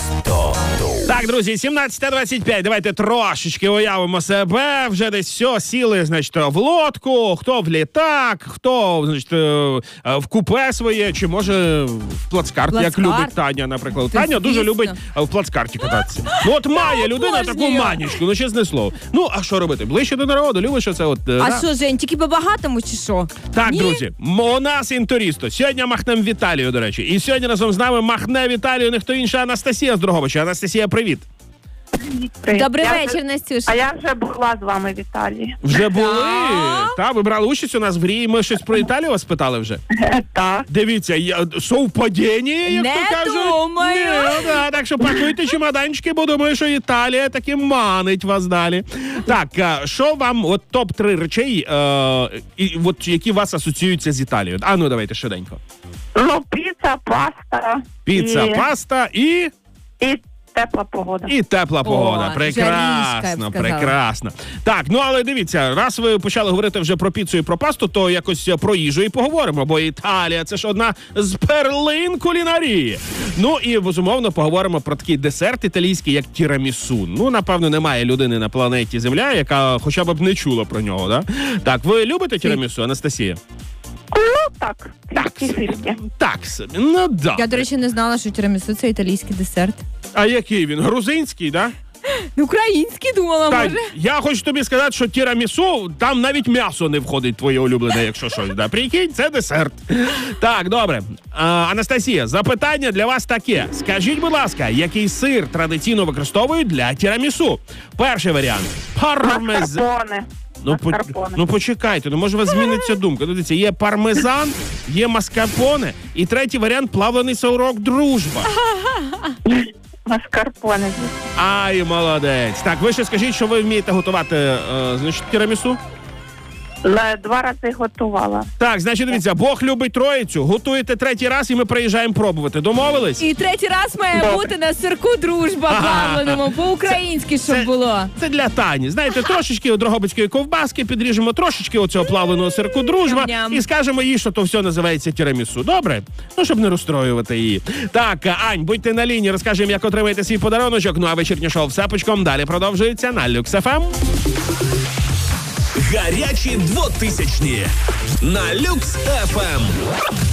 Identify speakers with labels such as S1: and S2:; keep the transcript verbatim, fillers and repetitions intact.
S1: Так, друзі, сімнадцята двадцять п'ять. Давайте трошечки уявимо себе. Вже десь все, сіли, значить, в лодку, хто в літак, хто, значить, в купе своє, чи може в плацкарт, як любить Таня, наприклад.
S2: Ти
S1: Таня дуже
S2: звісно.
S1: любить в плацкарті кататися. Ну от має людина
S2: обожнюю.
S1: таку манічку, ну чесне слово. Ну, а що робити? Ближче до народу, любиш оце от.
S2: А
S1: да?
S2: що, Жень, тільки по-багатому чи що?
S1: Так,
S2: Ні?
S1: друзі, м- у нас інторісто. Сьогодні махнем Віталію, до речі. І сьогодні разом з нами махне Віталію ніхто інша, Анастасія з Дрогобича. Анастасія, привіт.
S3: Привіт.
S2: Добрий
S3: Я
S2: вечір,
S3: вже-
S2: Настюш.
S3: А я вже була з вами в Італії.
S1: Вже були?
S2: Да.
S1: Та, ви брали участь у нас в грі, ми щось про Італію вас питали вже?
S3: Так.
S1: Дивіться, я, совпадіння, як
S2: Не
S1: то кажуть.
S2: думаю.
S1: Ні, да, так що пакуйте чемоданчики, бо думаю, що Італія таки манить вас далі. Так, а, що вам, от топ три речей, е, і, от, які вас асоціюються з Італією? А ну, давайте швиденько.
S3: Ну, піца, паста.
S1: Піца,
S3: і,
S1: паста і...
S3: і тепла погода.
S1: І тепла погода.
S2: жарішка,
S1: Прекрасно,
S2: я б сказала.
S1: прекрасно. Так, ну але дивіться, раз ви почали говорити вже про піцу і про пасту, то якось про їжу і поговоримо, бо Італія – це ж одна з перлин кулінарії. Ну і, безумовно, поговоримо про такий десерт італійський, як тірамісу. Ну, напевно, немає людини на планеті Земля, яка хоча б не чула про нього, да? Так, ви любите тірамісу, Анастасія?
S3: Ну, так. Фіфті-фіфті.
S1: Так собі, ну да.
S2: Я, до речі, не знала, що тірамісу – це італійський десерт.
S1: А який він? Грузинський, да?
S2: Український, думала,
S1: Так,
S2: може.
S1: я хочу тобі сказати, що тірамісу, там навіть м'ясо не входить твоє улюблене, якщо щось. Да? Прикинь, це десерт. Так, добре. А, Анастасія, запитання для вас таке. Скажіть, будь ласка, який сир традиційно використовують для тірамісу? Перший варіант. Пармезан.
S3: Маскарпоне.
S1: Ну, по,
S3: Маскарпоне.
S1: ну почекайте, ну може у вас зміниться думка. Ну, дивіться, є пармезан, є маскарпоне, і третій варіант плавлений сирок дружба.
S3: Маскарпоне.
S1: Ай, молодець. Так, ви ще скажіть, що ви вмієте готувати, е, значить, тірамісу?
S3: Ле- Два рази готувала.
S1: Так, значить, дивіться, Бог любить троїцю, готуєте третій раз і ми приїжджаємо пробувати. Домовились?
S2: І третій раз має
S3: Добре.
S2: бути на сирку дружба плавленому, по-українськи, щоб
S1: це-
S2: було.
S1: Це для Тані. Знаєте, трошечки дрогобицької ковбаски, підріжемо трошечки оцього плавленого сирку дружба
S2: Ням-ням.
S1: і скажемо їй, що то все називається тірамісу. Добре? Ну, щоб не розстроювати її. Так, Ань, будьте на лінії, розкажемо, як отримаєте свій подаруночок. Ну, а вечірнє шоу «Всепочком» далі продовжується на Люкс еф ем.
S4: Гарячі двотисячні на Люкс еф ем.